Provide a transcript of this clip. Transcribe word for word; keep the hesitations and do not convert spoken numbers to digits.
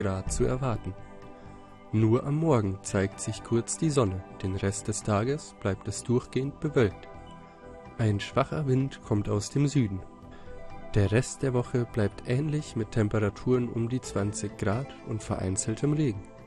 Grad zu erwarten. Nur am Morgen zeigt sich kurz die Sonne, den Rest des Tages bleibt es durchgehend bewölkt. Ein schwacher Wind kommt aus dem Süden. Der Rest der Woche bleibt ähnlich mit Temperaturen um die zwanzig Grad und vereinzeltem Regen.